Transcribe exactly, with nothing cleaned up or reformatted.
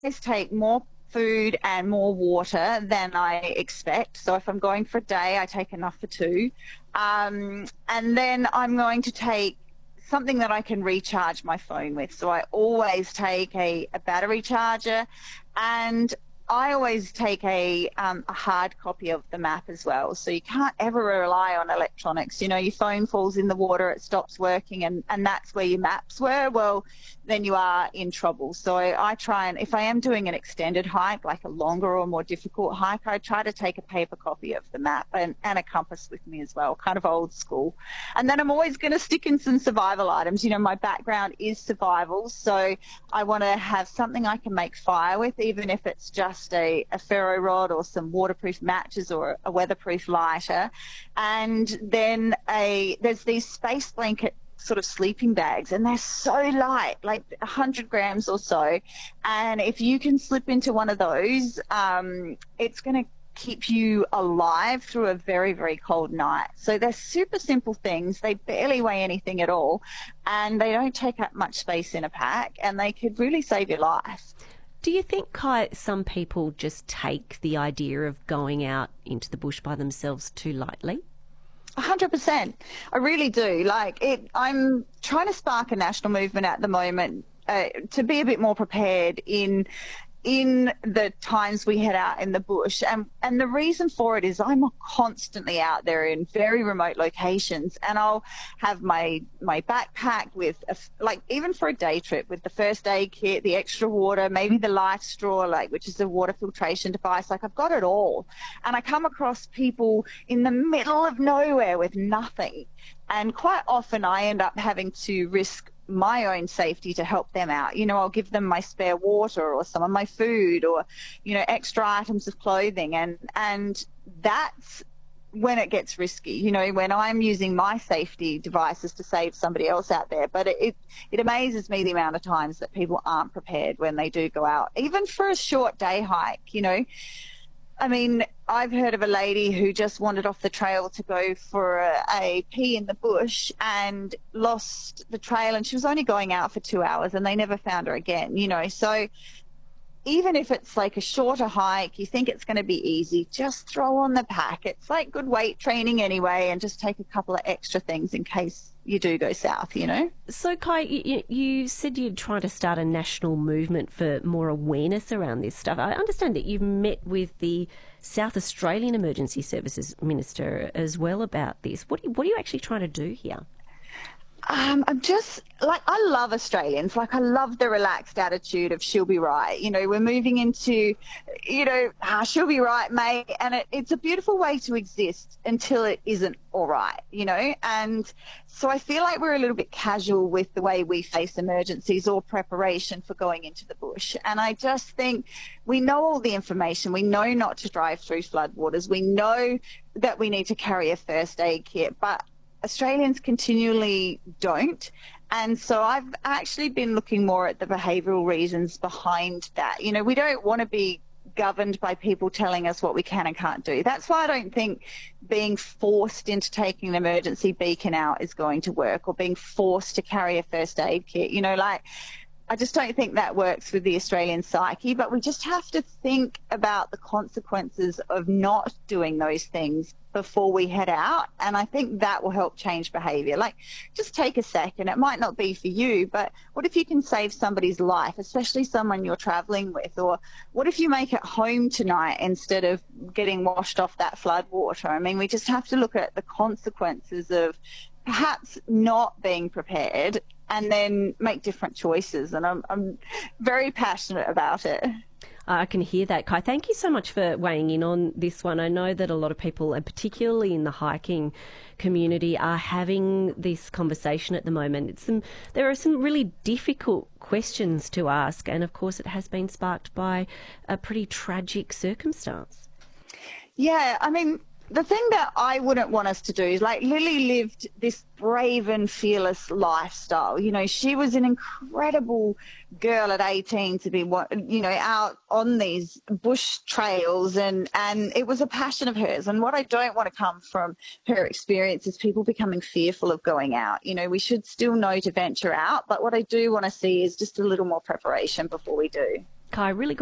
always take more food and more water than I expect. So if I'm going for a day, I take enough for two. Um, and then I'm going to take something that I can recharge my phone with. So I always take a, a battery charger, and I always take a, um, a hard copy of the map as well. So you can't ever rely on electronics. You know, your phone falls in the water, it stops working, and, and that's where your maps were. Well, then you are in trouble. So I, I try and, if I am doing an extended hike, like a longer or more difficult hike, I try to take a paper copy of the map and, and a compass with me as well, kind of old school. And then I'm always going to stick in some survival items. You know, my background is survival, so I want to have something I can make fire with, even if it's just A, a ferro rod or some waterproof matches or a weatherproof lighter. And then a there's these space blanket sort of sleeping bags, and they're so light, like one hundred grams or so. And if you can slip into one of those, um, it's going to keep you alive through a very, very cold night. So they're super simple things. They barely weigh anything at all, and they don't take up much space in a pack, and they could really save your life. Do you think, Kai, some people just take the idea of going out into the bush by themselves too lightly? A hundred percent. I really do. Like it, I'm trying to spark a national movement at the moment uh, to be a bit more prepared in in the times we head out in the bush. And, and the reason for it is I'm constantly out there in very remote locations, and I'll have my, my backpack with, a, like even for a day trip, with the first aid kit, the extra water, maybe the life straw, like, which is a water filtration device. Like I've got it all. And I come across people in the middle of nowhere with nothing. And quite often I end up having to risk my own safety to help them out. You know, I'll give them my spare water or some of my food, or, you know, extra items of clothing. And, and that's when it gets risky, you know, when I'm using my safety devices to save somebody else out there. But it, it, it amazes me the amount of times that people aren't prepared when they do go out, even for a short day hike, you know. I mean, I've heard of a lady who just wandered off the trail to go for a, a pee in the bush and lost the trail, and she was only going out for two hours and they never found her again, you know. So even if it's like a shorter hike, you think it's going to be easy, just throw on the pack. It's like good weight training anyway, and just take a couple of extra things in case you do go south, you know. So, Kai, you, you said you're trying to start a national movement for more awareness around this stuff. I understand that you've met with the South Australian Emergency Services Minister as well about this. What, what are you actually trying to do here? Um, I'm just, like, I love Australians. Like, I love the relaxed attitude of she'll be right. You know, we're moving into, you know, ah, she'll be right, mate. And it, it's a beautiful way to exist until it isn't all right, you know. And so I feel like we're a little bit casual with the way we face emergencies or preparation for going into the bush. And I just think we know all the information. We know not to drive through floodwaters. We know that we need to carry a first aid kit, but Australians continually don't. And so I've actually been looking more at the behavioural reasons behind that. You know, we don't want to be governed by people telling us what we can and can't do. That's why I don't think being forced into taking an emergency beacon out is going to work, or being forced to carry a first aid kit. You know, like, I just don't think that works with the Australian psyche, but we just have to think about the consequences of not doing those things before we head out. And I think that will help change behaviour. Like, just take a second. It might not be for you, but what if you can save somebody's life, especially someone you're travelling with? Or what if you make it home tonight instead of getting washed off that flood water? I mean, we just have to look at the consequences of perhaps not being prepared, and then make different choices. And I'm, I'm very passionate about it. I can hear that, Kai. Thank you so much for weighing in on this one. I know that a lot of people, and particularly in the hiking community, are having this conversation at the moment. It's some, there are some really difficult questions to ask, and of course it has been sparked by a pretty tragic circumstance. Yeah, I mean, the thing that I wouldn't want us to do is, like, Lily lived this brave and fearless lifestyle. You know, she was an incredible girl at eighteen to be, you know, out on these bush trails, and, and it was a passion of hers. And what I don't want to come from her experience is people becoming fearful of going out. You know, we should still know to venture out, but what I do want to see is just a little more preparation before we do. Kai, really great.